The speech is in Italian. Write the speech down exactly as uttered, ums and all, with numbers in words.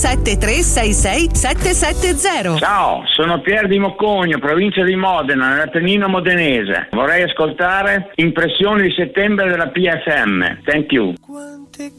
sette tre sei sei sette sette zero. Ciao, sono Pier di Moccogno, provincia di Modena, nell'Appennino modenese. Vorrei ascoltare Impressioni di settembre della P F M. Thank you. Quante